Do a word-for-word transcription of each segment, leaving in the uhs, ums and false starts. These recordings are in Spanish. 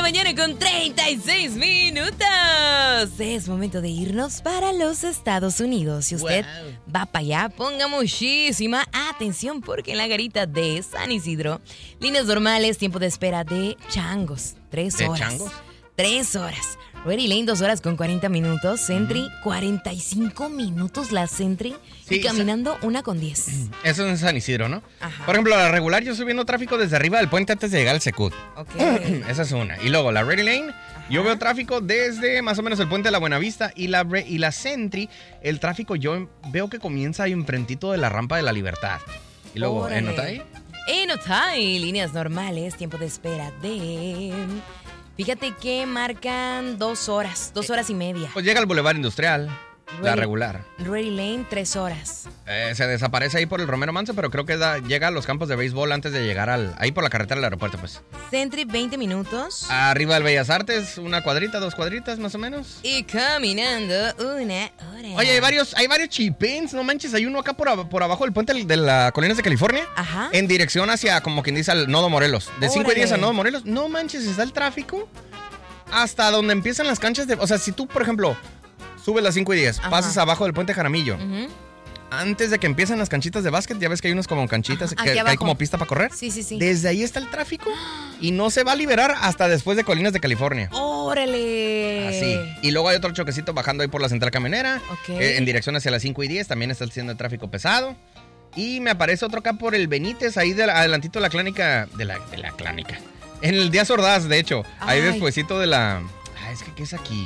mañana con treinta y seis minutos. Es momento de irnos para los Estados Unidos. Si usted wow. va para allá, ponga muchísima atención porque en la garita de San Isidro, líneas normales, tiempo de espera de changos, tres horas. ¿De changos? Tres horas. Ready Lane, dos horas con cuarenta minutos. Sentry, uh-huh. cuarenta y cinco minutos la Sentry. Sí, y caminando esa... una con diez. Eso es en San Isidro, ¿no? Ajá. Por ejemplo, la regular, yo estoy viendo tráfico desde arriba del puente antes de llegar al Secut. Ok. Esa es una. Y luego, la Ready Lane, ajá. yo veo tráfico desde más o menos el puente de la Buenavista. Y la, y la Sentry, el tráfico yo veo que comienza ahí enfrentito de la rampa de la Libertad. Y luego, ¿en Otay? En Otay, líneas normales, tiempo de espera de... Fíjate que marcan dos horas, dos horas y media. Pues llega al Boulevard Industrial, Ready, la regular. Ready Lane, tres horas. Eh, se desaparece ahí por el Romero Manso, pero creo que da, llega a los campos de béisbol antes de llegar al... Ahí por la carretera del aeropuerto, pues. Sentry, veinte minutos. Arriba del Bellas Artes, una cuadrita, dos cuadritas más o menos. Y caminando una hora. Oye, hay varios, hay varios chipens, no manches. Hay uno acá por, por abajo del puente de la Colinas de California. Ajá. En dirección hacia, como quien dice, al Nodo Morelos. De cinco y diez a Nodo Morelos. No manches, está el tráfico hasta donde empiezan las canchas de... O sea, si tú, por ejemplo... Subes las cinco y diez, ajá. pasas abajo del puente Jaramillo. Uh-huh. Antes de que empiecen las canchitas de básquet, ya ves que hay unos como canchitas que, que hay como pista para correr. Sí, sí, sí. Desde ahí está el tráfico y no se va a liberar hasta después de Colinas de California. ¡Órale! Así. Y luego hay otro choquecito bajando ahí por la Central Camionera. Okay. Eh, en dirección hacia las cinco y diez, también está haciendo el tráfico pesado. Y me aparece otro acá por el Benítez, ahí de la, adelantito de la clínica. De la, de la clínica. En el Díaz Ordaz, de hecho. Ay. Ahí despuesito de la... Ah, es que ¿qué es aquí?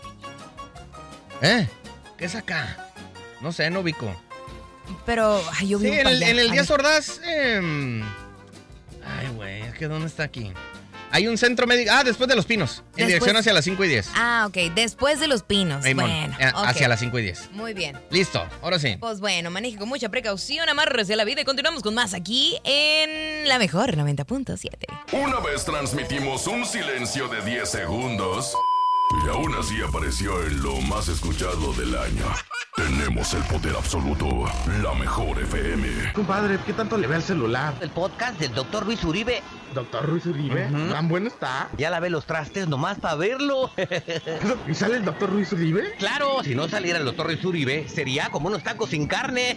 ¿Eh? ¿Qué es acá? No sé, no ubico. Pero, ay, yo sí, vivo en el, allá. en el Díaz Ordaz. Eh... Ay, güey, es que ¿dónde está aquí? Hay un centro médico. Ah, después de Los Pinos. En después... dirección hacia las cinco y diez. Ah, ok. Después de Los Pinos. Hey, bueno. Eh, okay. Hacia las cinco y diez. Muy bien. Listo, ahora sí. Pues bueno, maneje con mucha precaución, amárrese a la vida y continuamos con más aquí en La Mejor noventa punto siete. Una vez transmitimos un silencio de diez segundos. Y aún así apareció en lo más escuchado del año. Tenemos el poder absoluto, La Mejor F M. Compadre, ¿qué tanto le ve al celular? El podcast del doctor Luis Uribe. ¿Doctor Luis Uribe? Uh-huh. ¿Tan bueno está? Ya lavé los trastes nomás para verlo. ¿Y sale el doctor Luis Uribe? Claro, si no saliera el doctor Luis Uribe, sería como unos tacos sin carne.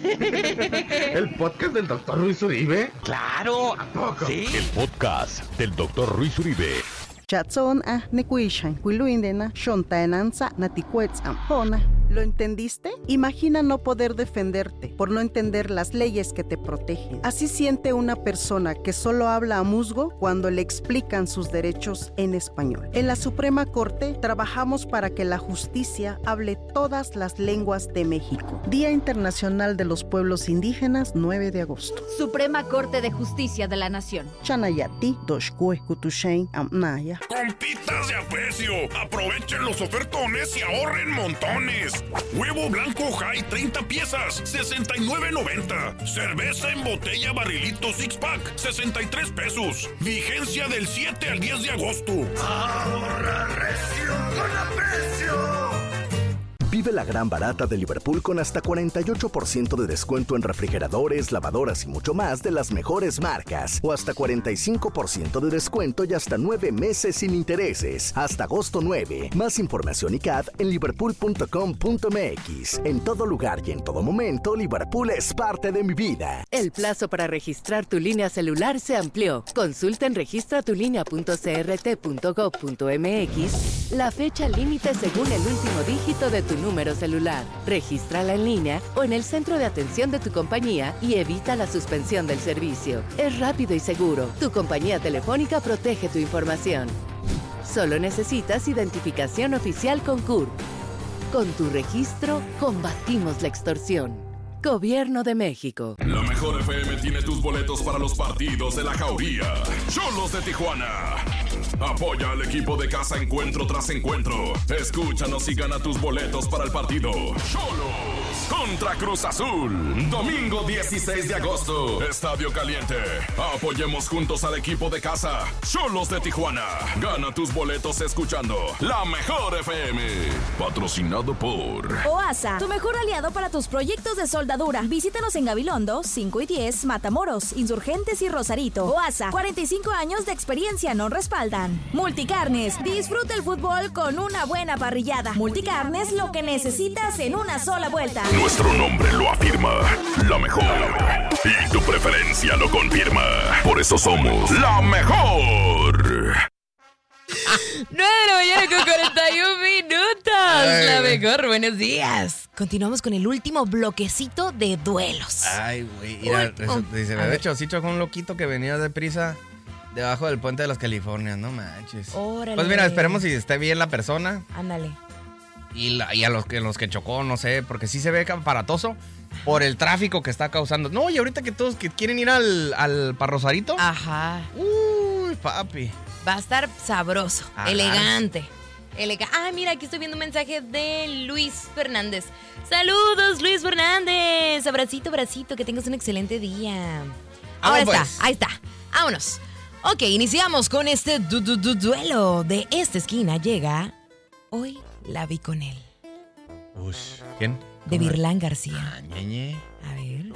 ¿El podcast del doctor Luis Uribe? Claro. ¿A poco? Sí. El podcast del doctor Luis Uribe. Chatson a nekuishan kuiluindena shontaenanza naticuets ampona. ¿Lo entendiste? Imagina no poder defenderte por no entender las leyes que te protegen. Así siente una persona que solo habla a musgo cuando le explican sus derechos en español. En la Suprema Corte trabajamos para que la justicia hable todas las lenguas de México. Día Internacional de los Pueblos Indígenas, nueve de agosto. Suprema Corte de Justicia de la Nación. Chanayati, Doshkue, Kutushain, Amnaya. ¡Compitas de aprecio! ¡Aprovechen los ofertones y ahorren montones! Huevo blanco High, treinta piezas, sesenta y nueve noventa. Cerveza en botella barrilito six pack, sesenta y tres pesos. Vigencia del siete al diez de agosto. ¡Ahorra recio con aprecio! Vive la gran barata de Liverpool con hasta cuarenta y ocho por ciento de descuento en refrigeradores, lavadoras y mucho más de las mejores marcas. O hasta cuarenta y cinco por ciento de descuento y hasta nueve meses sin intereses. Hasta agosto nueve. Más información y C A D en liverpool punto com punto m x. En todo lugar y en todo momento, Liverpool es parte de mi vida. El plazo para registrar tu línea celular se amplió. Consulta en registra tu línea punto c r t punto gov punto m x la fecha límite según el último dígito de tu número celular. Regístrala en línea o en el centro de atención de tu compañía y evita la suspensión del servicio. Es rápido y seguro. Tu compañía telefónica protege tu información. Solo necesitas identificación oficial con C U R. Con tu registro, combatimos la extorsión. Gobierno de México. La Mejor F M tiene tus boletos para los partidos de la Jauría. Cholos de Tijuana. Apoya al equipo de casa encuentro tras encuentro. Escúchanos y gana tus boletos para el partido. Cholos contra Cruz Azul. Domingo dieciséis de agosto. Estadio Caliente. Apoyemos juntos al equipo de casa. Xolos de Tijuana. Gana tus boletos escuchando La Mejor F M. Patrocinado por OASA, tu mejor aliado para tus proyectos de soldadura. Visítanos en Gabilondo, cinco y diez, Matamoros, Insurgentes y Rosarito. OASA, cuarenta y cinco años de experiencia nos respaldan. Multicarnes, disfruta el fútbol con una buena parrillada. Multicarnes, lo que necesitas en una sola vuelta. Nuestro nombre lo afirma, La Mejor. Y tu preferencia lo confirma. Por eso somos La Mejor. nueve de la mañana con cuarenta y un minutos. Ay, La Mejor, buenos días. Continuamos con el último bloquecito de duelos. Ay, güey. Mira, eso, dice, de hecho, sí chocó un loquito que venía deprisa debajo del puente de las Californias. No manches. Órale. Pues mira, esperemos si esté bien la persona. Ándale. Y, la, y a los que, los que chocó, no sé, porque sí se ve aparatoso por el tráfico que está causando. No, y ahorita que todos que quieren ir al, al Parrosarito. Ajá. Uy, papi. Va a estar sabroso, Ajá. elegante. Elega- ah, mira, aquí estoy viendo un mensaje de Luis Fernández. Saludos, Luis Fernández. Abracito, abracito, que tengas un excelente día. Ahora Vamos, está, pues. ahí está. Vámonos. Ok, iniciamos con este du- du- du- duelo. De esta esquina llega Hoy la vi con él. Uy, ¿quién? De Virlán García. Ah, ñeñe. A ver.